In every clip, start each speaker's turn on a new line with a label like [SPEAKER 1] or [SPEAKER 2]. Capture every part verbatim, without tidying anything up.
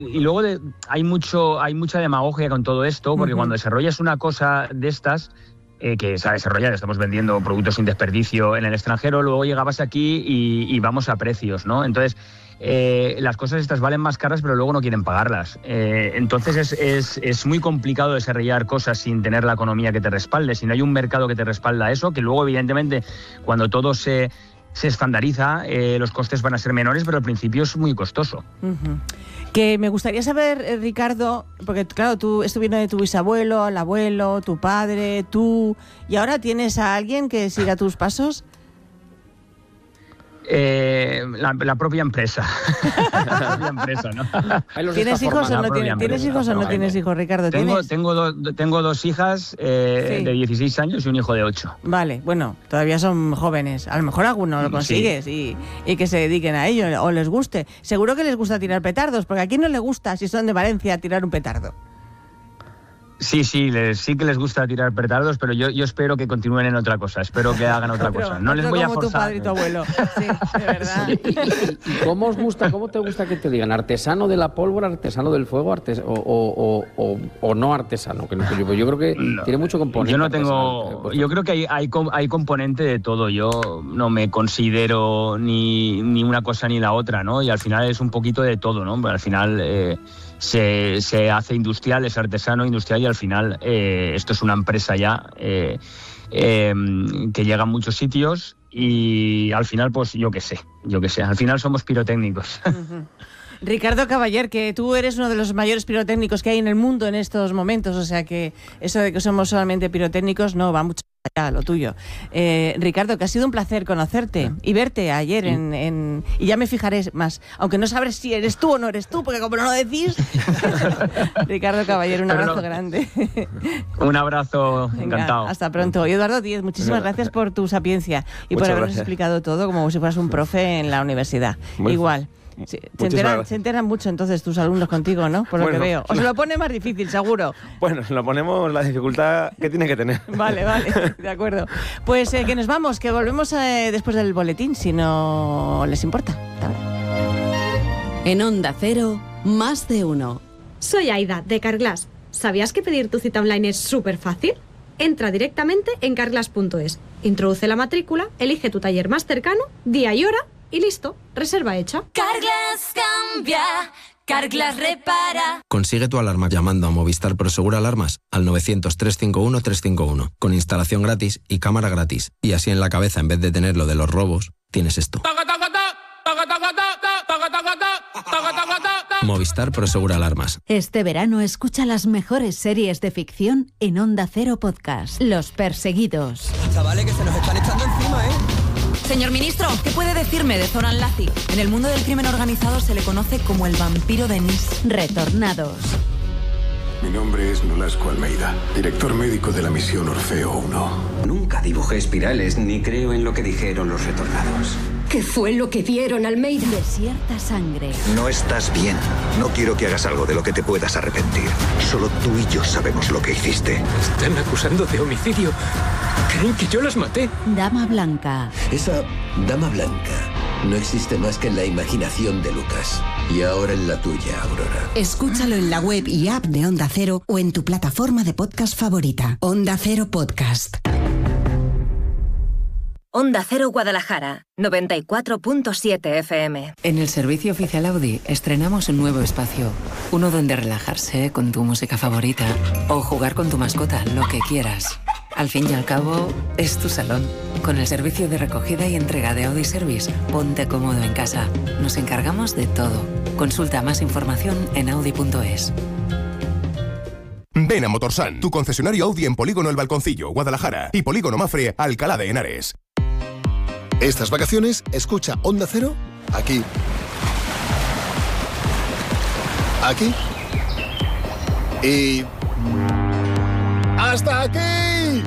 [SPEAKER 1] Y luego de, hay mucho hay mucha demagogia con todo esto, porque uh-huh. cuando desarrollas una cosa de estas, eh, que se ha desarrollado, estamos vendiendo productos sin desperdicio en el extranjero, luego llegabas aquí y, y vamos a precios, ¿no? Entonces, eh, las cosas estas valen más caras, pero luego no quieren pagarlas. Eh, entonces es, es, es muy complicado desarrollar cosas sin tener la economía que te respalde, si no hay un mercado que te respalda eso, que luego evidentemente cuando todo se... se estandariza, eh, los costes van a ser menores, pero al principio es muy costoso.
[SPEAKER 2] Uh-huh. Que me gustaría saber, eh, Ricardo, porque claro, tú, esto viene de tu bisabuelo, el abuelo, tu padre, tú, y ahora tienes a alguien que siga tus pasos.
[SPEAKER 1] Eh, la, la propia empresa. la propia empresa, ¿no?
[SPEAKER 2] ¿Tienes hijos o no tienes, ¿tienes hijos o no tienes hijos, Ricardo?
[SPEAKER 1] Tengo,
[SPEAKER 2] ¿Tienes?
[SPEAKER 1] tengo, do, tengo dos hijas eh, sí. de dieciséis años y un hijo de ocho.
[SPEAKER 2] Vale, bueno, todavía son jóvenes. A lo mejor alguno lo consigues sí. y, y que se dediquen a ello o les guste. Seguro que les gusta tirar petardos, porque a quién no le gusta, si son de Valencia, tirar un petardo.
[SPEAKER 1] Sí, sí, les, sí que les gusta tirar petardos, pero yo, yo espero que continúen en otra cosa, espero que hagan otra cosa. No les voy a forzar.
[SPEAKER 2] Como tu padre y tu abuelo, sí, de verdad.
[SPEAKER 3] ¿Y, y, y cómo os gusta, cómo te gusta que te digan? ¿Artesano de la pólvora, artesano del fuego, artes, o, o, o, o no artesano? Que no, yo creo que no, tiene mucho componente.
[SPEAKER 1] Yo no tengo, yo creo que hay, hay, hay componente de todo. Yo no me considero ni, ni una cosa ni la otra, ¿no? Y al final es un poquito de todo, ¿no? Al final... Eh, Se, se hace industrial, es artesano industrial y al final eh, esto es una empresa ya eh, eh, que llega a muchos sitios y al final pues yo qué sé, yo qué sé, al final somos pirotécnicos.
[SPEAKER 2] Uh-huh. Ricardo Caballer, que tú eres uno de los mayores pirotécnicos que hay en el mundo en estos momentos, o sea que eso de que somos solamente pirotécnicos no va mucho allá, lo tuyo. Eh, Ricardo, que ha sido un placer conocerte y verte ayer en, en... Y ya me fijaré más, aunque no sabré si eres tú o no eres tú, porque como no lo decís... Ricardo Caballer, un abrazo no. grande.
[SPEAKER 1] Un abrazo, Venga, encantado.
[SPEAKER 2] Hasta pronto. Y Eduardo Díez, muchísimas gracias por tu sapiencia y Muchas por habernos gracias. explicado todo como si fueras un profe en la universidad. Muy Igual. Sí, se, enteran, se enteran mucho entonces tus alumnos contigo, ¿no? Por lo bueno, que veo. O se lo pone más difícil, seguro.
[SPEAKER 4] Bueno, lo ponemos la dificultad que tiene que tener.
[SPEAKER 2] Vale, vale, de acuerdo. Pues eh, que nos vamos, que volvemos eh, después del boletín, si no les importa.
[SPEAKER 5] En Onda Cero, más de uno.
[SPEAKER 6] Soy Aida, de Carglass. ¿Sabías que pedir tu cita online es súper fácil? Entra directamente en carglass punto es, introduce la matrícula, elige tu taller más cercano, día y hora, y listo, reserva hecha.
[SPEAKER 7] Carglass cambia, Carglass repara.
[SPEAKER 8] Consigue tu alarma llamando a Movistar Prosegur Alarmas al novecientos, trescientos cincuenta y uno, trescientos cincuenta y uno, con instalación gratis y cámara gratis. Y así en la cabeza, en vez de tener lo de los robos, tienes esto. Movistar Prosegur Alarmas.
[SPEAKER 5] Este verano escucha las mejores series de ficción en Onda Cero Podcast. Los Perseguidos.
[SPEAKER 9] Chavales, que se nos están echando encima, ¿eh?
[SPEAKER 10] Señor ministro, ¿qué puede decirme de Zoran Lazi? En el mundo del crimen organizado se le conoce como el vampiro de Nis.
[SPEAKER 5] Retornados.
[SPEAKER 11] Mi nombre es Nolasco Almeida, director médico de la misión Orfeo uno.
[SPEAKER 12] Nunca dibujé espirales ni creo en lo que dijeron los retornados.
[SPEAKER 13] ¿Qué fue lo que vieron, Almeida?
[SPEAKER 5] Desierta sangre.
[SPEAKER 14] No estás bien. No quiero que hagas algo de lo que te puedas arrepentir. Solo tú y yo sabemos lo que hiciste.
[SPEAKER 15] Están acusando de homicidio. Creen que yo las maté.
[SPEAKER 5] Dama Blanca.
[SPEAKER 16] Esa Dama Blanca no existe más que en la imaginación de Lucas. Y ahora en la tuya, Aurora.
[SPEAKER 17] Escúchalo en la web y app de Onda Cero o en tu plataforma de podcast favorita. Onda Cero Podcast.
[SPEAKER 18] Onda Cero Guadalajara, noventa y cuatro punto siete F M.
[SPEAKER 19] En el servicio oficial Audi estrenamos un nuevo espacio. Uno donde relajarse con tu música favorita o jugar con tu mascota, lo que quieras. Al fin y al cabo, es tu salón. Con el servicio de recogida y entrega de Audi Service, ponte cómodo en casa. Nos encargamos de todo. Consulta más información en audi punto es.
[SPEAKER 20] Ven a Motorsan, tu concesionario Audi en Polígono El Balconcillo, Guadalajara, y Polígono Mafre, Alcalá de Henares.
[SPEAKER 5] Estas vacaciones, escucha Onda Cero aquí. Aquí. Y... ¡hasta aquí!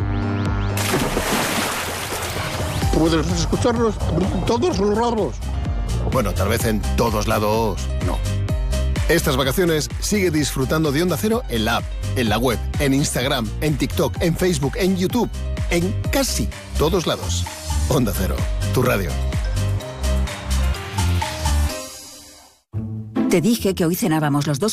[SPEAKER 5] Puedes escucharnos en todos los lados. Bueno, tal vez en todos lados, no. Estas vacaciones sigue disfrutando de Onda Cero en la app, en la web, en Instagram, en TikTok, en Facebook, en YouTube, en casi todos lados. Onda Cero, tu radio.
[SPEAKER 21] Te dije que hoy cenábamos los dos